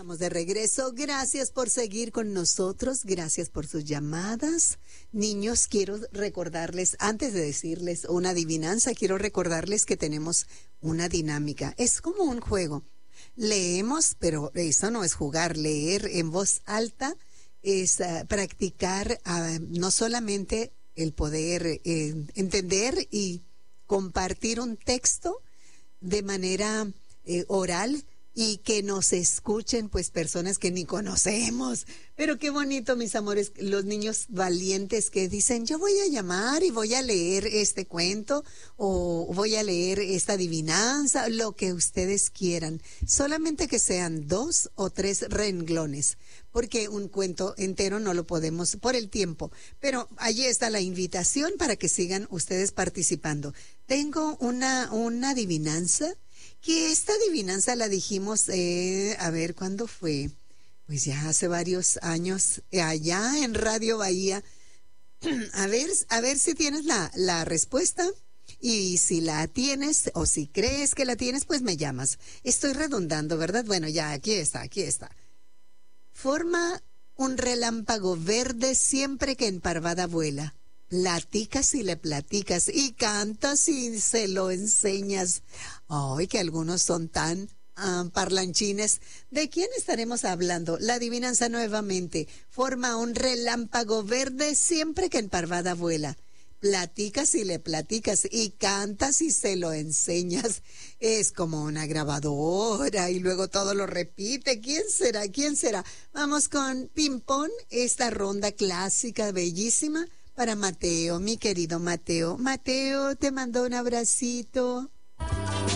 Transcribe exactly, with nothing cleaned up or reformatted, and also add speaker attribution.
Speaker 1: estamos de regreso. Gracias por seguir con nosotros. Gracias por sus llamadas. Niños, quiero recordarles, antes de decirles una adivinanza, quiero recordarles que tenemos una dinámica. Es como un juego. Leemos, pero eso no es jugar. Leer en voz alta es uh, practicar uh, no solamente el poder eh, entender y compartir un texto de manera eh, oral, y que nos escuchen pues personas que ni conocemos. Pero qué bonito, mis amores, los niños valientes que dicen, yo voy a llamar y voy a leer este cuento o voy a leer esta adivinanza, lo que ustedes quieran. Solamente que sean dos o tres renglones, porque un cuento entero no lo podemos por el tiempo. Pero allí está la invitación para que sigan ustedes participando. Tengo una, una adivinanza, que esta adivinanza la dijimos, eh, a ver, ¿cuándo fue? Pues ya hace varios años, eh, allá en Radio Bahía. A ver, a ver si tienes la, la respuesta, y si la tienes o si crees que la tienes, pues me llamas. Estoy redundando, ¿verdad? Bueno, ya, aquí está, aquí está. Forma un relámpago verde siempre que en parvada vuela. Platicas y le platicas y cantas y se lo enseñas. Ay, que algunos son tan uh, parlanchines. ¿De quién estaremos hablando? La adivinanza nuevamente. Forma un relámpago verde siempre que en parvada vuela. Platicas y le platicas y cantas y se lo enseñas. Es como una grabadora y luego todo lo repite. ¿Quién será? ¿Quién será? Vamos con ping-pong, esta ronda clásica bellísima para Mateo, mi querido Mateo. Mateo, te mando un abracito.